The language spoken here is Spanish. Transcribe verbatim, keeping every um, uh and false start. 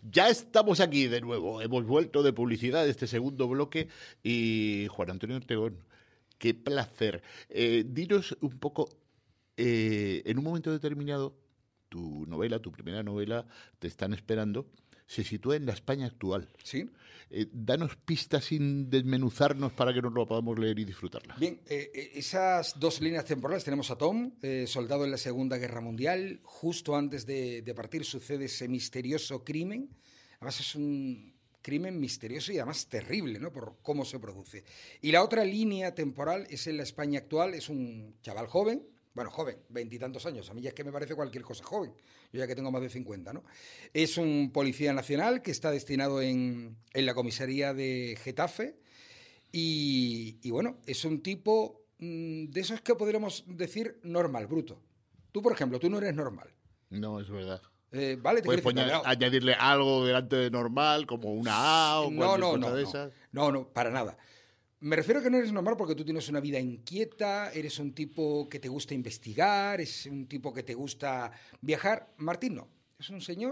Ya estamos aquí de nuevo. Hemos vuelto de publicidad de este segundo bloque. Y Juan Antonio Ortegón, qué placer. Eh, dinos un poco, eh, en un momento determinado, tu novela, tu primera novela, Te están esperando, se sitúa en la España actual. Sí. Eh, danos pistas sin desmenuzarnos para que nos lo podamos leer y disfrutarla. Bien, eh, esas dos líneas temporales tenemos a Tom, eh, soldado en la Segunda Guerra Mundial. Justo antes de, de partir sucede ese misterioso crimen. Además es un crimen misterioso y además terrible, ¿no? Por cómo se produce. Y la otra línea temporal es en la España actual. Es un chaval joven, bueno, joven, veintitantos años. A mí ya es que me parece cualquier cosa joven. Yo ya que tengo más de cincuenta, ¿no? Es un policía nacional que está destinado en, en la comisaría de Getafe. Y, y bueno, es un tipo mmm, de esos que podríamos decir normal, bruto. Tú, por ejemplo, tú no eres normal. No, es verdad. Eh, vale, te Puedes poner, añadirle algo delante de normal, como una A o no, no, cosa no, de no, esas. no, no, para nada. Me refiero a que no eres normal porque tú tienes una vida inquieta, eres un tipo que te gusta investigar, es un tipo que te gusta viajar. Martín no, es un señor